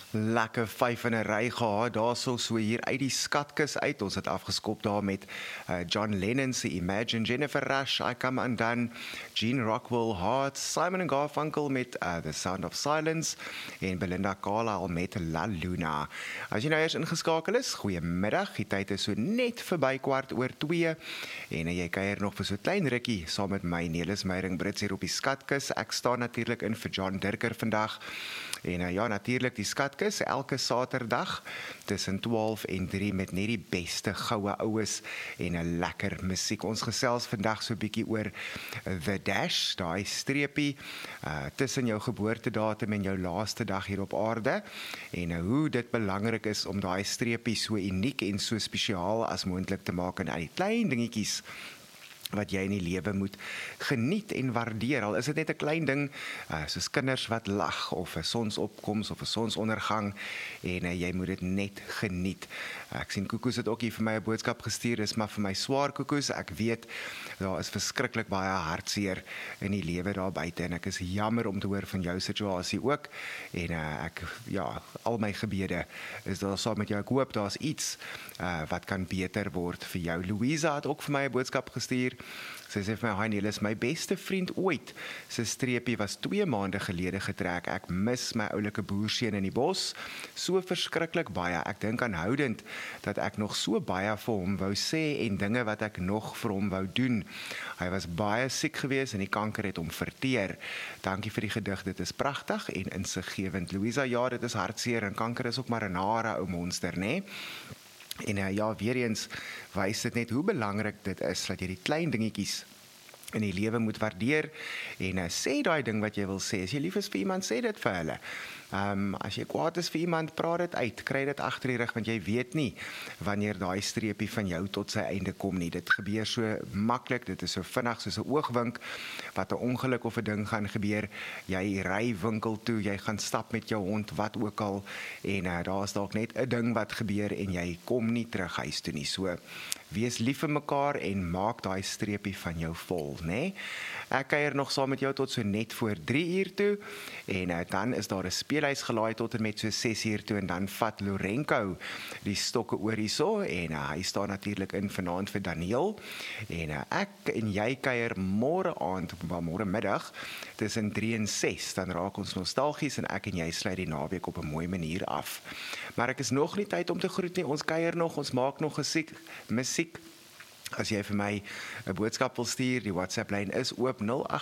Lekker 5 in 'n ry gehad, daarso so hier uit die skatkis uit. Ons het afgeskop daar met John Lennon se Imagine, Jennifer Rush, I Come Undone, Gene Rockwell, Heart, Simon & Garfunkel met The Sound of Silence en Belinda Carlisle met La Luna. As jy nou eers ingeskakel is, goeiemiddag. Die tyd is so net verby 2:15 en jy kuier nog vir so 'n klein rukkie saam met my Nelis Meyering Brits hier op die skatkis. Ek staan natuurlik in vir John Dirker vandag. En ja, natuurlik die skatkis elke Saterdag tussen 12 en 3 met net die beste goue oues en 'n lekker musiek. Ons gesels vandag so 'n bietjie oor The Dash, daai streepie tussen jou geboortedatum en jou laaste dag hier op aarde en hoe dit belangrik is om daai streepie so uniek en so spesiaal as moontlik te maak en al die klein dingetjies wat jy in die lewe moet geniet en waardeer. Al is dit net 'n klein ding, soos kinders wat lag, of 'n sonsopkoms, of 'n sonsondergang, en jy moet dit net geniet. Ek sien Koekoes het ook hier vir my 'n boodskap gestuur, dis maar vir my swaar Koekoes. Ek weet, daar is verskriklik baie hartseer in die lewe daar buite, en ek is jammer om te hoor van jou situasie ook, en al my gebede is daar saam met jou. Ek hoop daar's iets wat kan beter word vir jou. Louisa het ook vir my 'n boodskap gestuur. Sy sê vir my, "Hi Nelis, my beste vriend ooit, sy streepie was 2 maande gelede getrek. Ek mis my oulike boerseun in die bos, so verskriklik baie. Ek dink aanhoudend dat ek nog so baie vir hom wou sê en dinge wat ek nog vir hom wou doen. Hy was baie siek geweest en die kanker het hom verteer. Dankie vir die gedig, dit is pragtig en insiggewend." Louisa, ja, dit is hartseer en kanker is ook maar 'n nare ou monster, né? En weer eens wys dit net hoe belangrik dit is dat jy die klein dingetjies in die lewe moet waardeer en sê daai ding wat jy wil sê. As jy lief is vir iemand, sê dit vir hulle. As jy kwaad is vir iemand, praat dit uit, kry dit agter die rug, want jy weet nie wanneer daai streepie van jou tot sy einde kom nie. Dit gebeur so maklik, dit is so vinnig soos 'n oogwink, wat 'n ongeluk of 'n ding gaan gebeur. Jy ry winkel toe, jy gaan stap met jou hond, wat ook al, en daar's dalk net 'n ding wat gebeur en jy kom nie terug huis toe nie. So, wees lief vir mekaar en maak daai streepie van jou vol, né? Ek kuier nog saam met jou tot so net voor 3 uur toe, en dan is daar 'n speelhuis gelaai tot en met so 6 uur toe, en dan vat Lorenko die stokke oor hierso, en hy staan natuurlik in vanaand vir Daniel, en ek en jy kuier môre aand, môre middag, tussen 3 en 6, dan raak ons nostalgies, en ek en jy sluit die naweek op 'n mooi manier af. Maar ek is nog nie tyd om te groet nie, ons kuier nog, ons maak nog musiek. As jy vir my 'n boodskap wil stuur, die WhatsApp-lyn is oop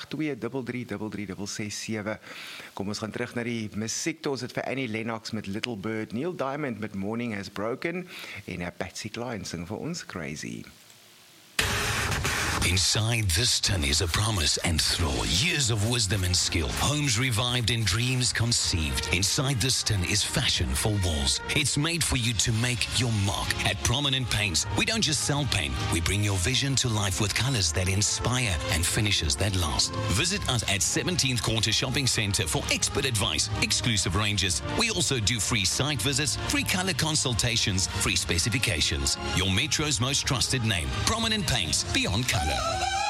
08233336667. Kom ons gaan terug na die musiek toe. Ons het vir Annie Lennox met Little Bird, Neil Diamond met Morning Has Broken, en Patsy Cline sing vir ons Crazy. Inside this tin is a promise and throw, years of wisdom and skill, homes revived and dreams conceived. Inside this tin is fashion for walls. It's made for you to make your mark. At Prominent Paints, we don't just sell paint, we bring your vision to life with colors that inspire and finishes that last. Visit us at 17th Quarter Shopping Centre for expert advice, exclusive ranges. We also do free site visits, free color consultations, free specifications. Your Metro's most trusted name, Prominent Paints, beyond color.